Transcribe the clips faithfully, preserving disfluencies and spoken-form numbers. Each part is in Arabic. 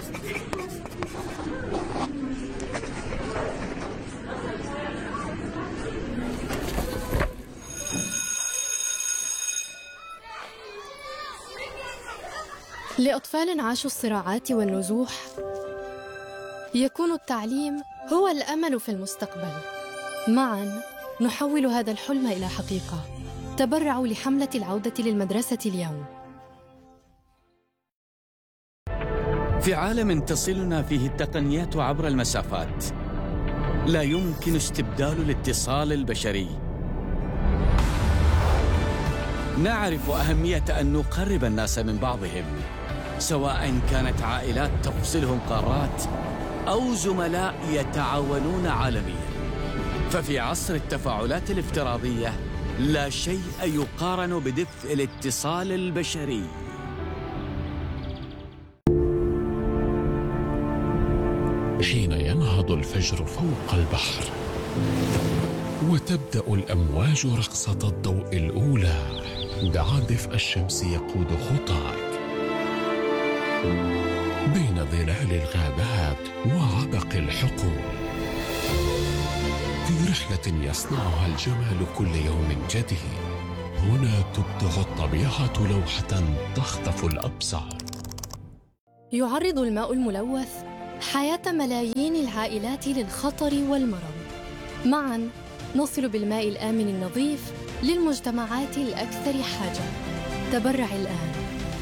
لأطفال عاشوا الصراعات والنزوح يكون التعليم هو الأمل في المستقبل. معاً نحول هذا الحلم إلى حقيقة. تبرعوا لحملة العودة للمدرسة اليوم. في عالم تصلنا فيه التقنيات عبر المسافات، لا يمكن استبدال الاتصال البشري. نعرف أهمية أن نقرب الناس من بعضهم، سواء كانت عائلات تفصلهم قارات أو زملاء يتعاونون عالمياً. ففي عصر التفاعلات الافتراضية لا شيء يقارن بدفء الاتصال البشري. حين ينهض الفجر فوق البحر وتبدأ الأمواج رقصة الضوء الأولى، دعا دفء الشمس يقود خطاك بين ظلال الغابات وعبق الحقول، في رحلة يصنعها الجمال كل يوم جديد. هنا تبدع الطبيعة لوحة تخطف الأبصار. يعرض الماء الملوث حياة ملايين العائلات للخطر والمرض. معاً نصل بالماء الآمن النظيف للمجتمعات الأكثر حاجة. تبرع الآن.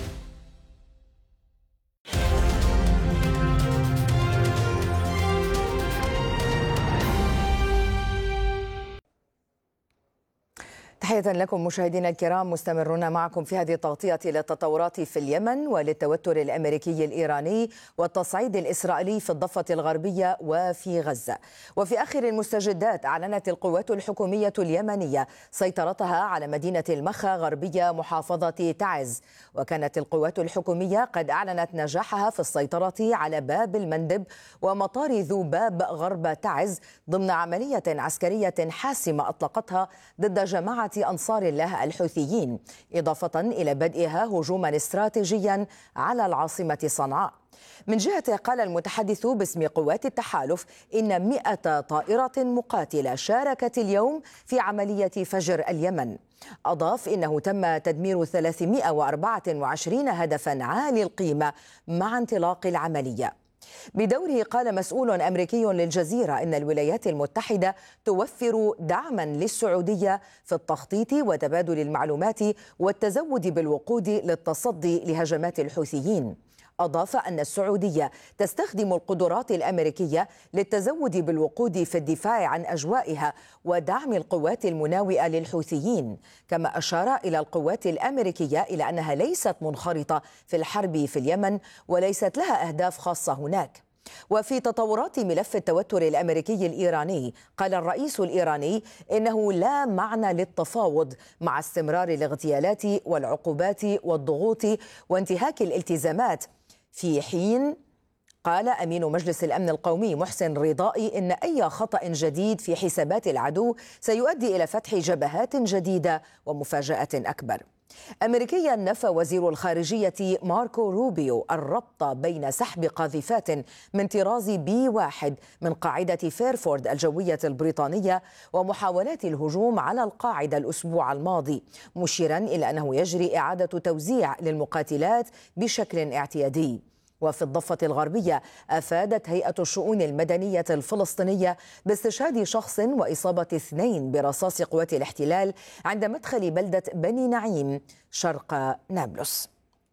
تحية لكم مشاهدينا الكرام، مستمرون معكم في هذه التغطية للتطورات في اليمن وللتوتر الأمريكي الإيراني والتصعيد الإسرائيلي في الضفة الغربية وفي غزة. وفي آخر المستجدات أعلنت القوات الحكومية اليمنية سيطرتها على مدينة المخا غربية محافظة تعز، وكانت القوات الحكومية قد أعلنت نجاحها في السيطرة على باب المندب ومطار ذو باب غرب تعز ضمن عملية عسكرية حاسمة أطلقتها ضد جماعة أنصار الله الحوثيين، إضافة إلى بدءها هجوما استراتيجيا على العاصمة صنعاء. من جهة قال المتحدث باسم قوات التحالف إن مئة طائرة مقاتلة شاركت اليوم في عملية فجر اليمن. أضاف إنه تم تدمير ثلاثمئة وأربعة وعشرين هدفا عالي القيمة مع انطلاق العملية. بدوره قال مسؤول أمريكي للجزيرة إن الولايات المتحدة توفر دعما للسعودية في التخطيط وتبادل المعلومات والتزود بالوقود للتصدي لهجمات الحوثيين. أضاف أن السعودية تستخدم القدرات الأمريكية للتزود بالوقود في الدفاع عن أجوائها ودعم القوات المناوئة للحوثيين، كما أشار إلى القوات الأمريكية إلى أنها ليست منخرطة في الحرب في اليمن وليست لها أهداف خاصة هناك. وفي تطورات ملف التوتر الأمريكي الإيراني قال الرئيس الإيراني إنه لا معنى للتفاوض مع استمرار الاغتيالات والعقوبات والضغوط وانتهاك الالتزامات، في حين قال أمين مجلس الأمن القومي محسن رضائي إن أي خطأ جديد في حسابات العدو سيؤدي إلى فتح جبهات جديدة ومفاجأة أكبر. أمريكيا نفى وزير الخارجية ماركو روبيو الربط بين سحب قاذفات من طراز بي واحد من قاعدة فيرفورد الجوية البريطانية ومحاولات الهجوم على القاعدة الأسبوع الماضي، مشيرا إلى أنه يجري إعادة توزيع للمقاتلات بشكل اعتيادي. وفي الضفة الغربية أفادت هيئة الشؤون المدنية الفلسطينية باستشهاد شخص وإصابة اثنين برصاص قوات الاحتلال عند مدخل بلدة بني نعيم شرق نابلس.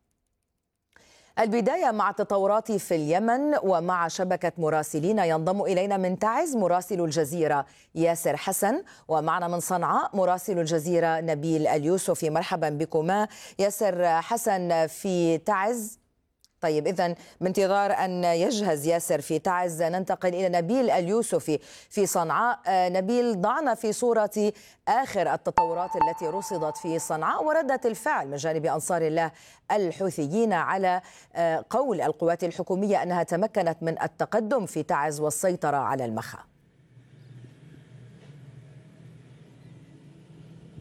البداية مع التطورات في اليمن ومع شبكة مراسلين. ينضم إلينا من تعز مراسل الجزيرة ياسر حسن، ومعنا من صنعاء مراسل الجزيرة نبيل اليوسفي. مرحبا بكما. ياسر حسن في تعز. طيب إذن بانتظار أن يجهز ياسر في تعز ننتقل إلى نبيل اليوسفي في صنعاء. نبيل، ضعنا في صورة آخر التطورات التي رصدت في صنعاء وردة الفعل من جانب أنصار الله الحوثيين على قول القوات الحكومية أنها تمكنت من التقدم في تعز والسيطرة على المخا.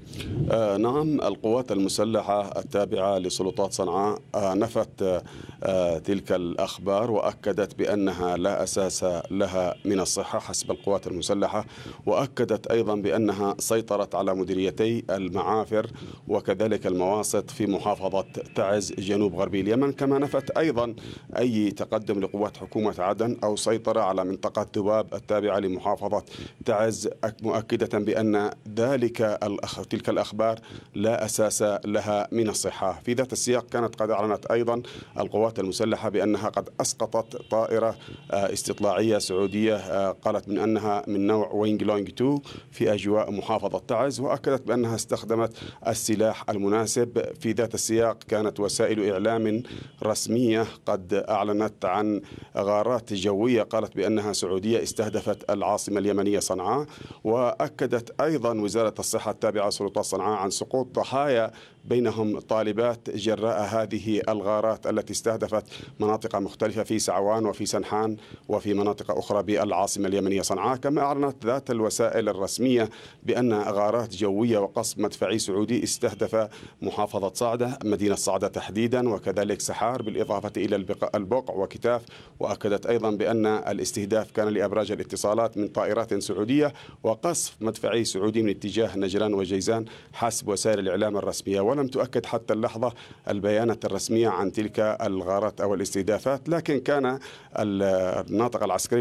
آه نعم، القوات المسلحة التابعة لسلطات صنعاء آه نفت آه تلك الأخبار وأكدت بأنها لا أساس لها من الصحة حسب القوات المسلحة، وأكدت أيضا بأنها سيطرت على مديريتي المعافر وكذلك المواسط في محافظة تعز جنوب غربي اليمن. كما نفت أيضا أي تقدم لقوات حكومة عدن أو سيطرة على منطقة ذباب التابعة لمحافظة تعز، مؤكدة بأن ذلك تلك الأخبار لا أساس لها من الصحة. في ذات السياق كانت قد أعلنت أيضا القوات المسلحة بأنها قد أسقطت طائرة استطلاعية سعودية قالت من أنها من نوع وينج لونج اثنين في أجواء محافظة تعز، وأكدت بأنها استخدمت السلاح المناسب. في ذات السياق كانت وسائل إعلام رسمية قد أعلنت عن غارات جوية قالت بأنها سعودية استهدفت العاصمة اليمنية صنعاء، وأكدت أيضا وزارة الصحة التابعة لسلطات صنعاء عن سقوط ضحايا بينهم طالبات جراء هذه الغارات التي استهدفت مناطق مختلفة في سعوان وفي سنحان وفي مناطق أخرى بالعاصمة اليمنية صنعاء. كما أعلنت ذات الوسائل الرسمية بأن غارات جوية وقصف مدفعي سعودي استهدف محافظة صعدة، مدينة صعدة تحديدا، وكذلك سحار بالإضافة إلى البقع وكتاف. وأكدت أيضا بأن الاستهداف كان لأبراج الاتصالات من طائرات سعودية وقصف مدفعي سعودي من اتجاه نجران وجيزان حسب وسائل الإعلام الرسمية. ولم تؤكد حتى اللحظة البيانات الرسمية عن تلك الغارات أو الاستهدافات، لكن كان الناطق العسكري